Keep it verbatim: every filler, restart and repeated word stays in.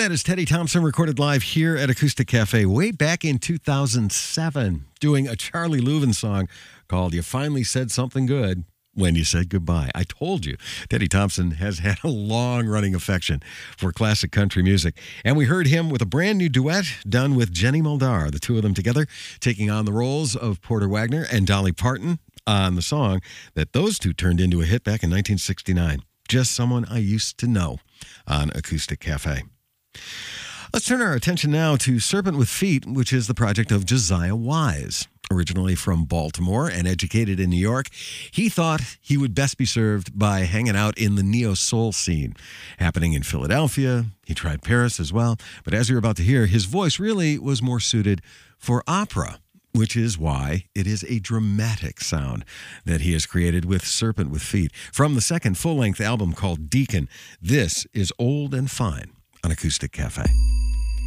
that is Teddy Thompson, recorded live here at Acoustic Cafe way back in two thousand seven, doing a Charlie Louvin song called You Finally Said Something Good When You Said Goodbye. I told you, Teddy Thompson has had a long-running affection for classic country music. And we heard him with a brand new duet done with Jenny Muldaur, the two of them together, taking on the roles of Porter Wagoner and Dolly Parton on the song that those two turned into a hit back in nineteen sixty-nine. Just Someone I Used to Know on Acoustic Cafe. Let's turn our attention now to Serpent with Feet, which is the project of Josiah Wise. Originally from Baltimore and educated in New York, he thought he would best be served by hanging out in the neo-soul scene. Happening in Philadelphia, he tried Paris as well, but as you're about to hear, his voice really was more suited for opera, which is why it is a dramatic sound that he has created with Serpent with Feet. From the second full-length album called Deacon, this is Old and Fine on Acoustic Cafe.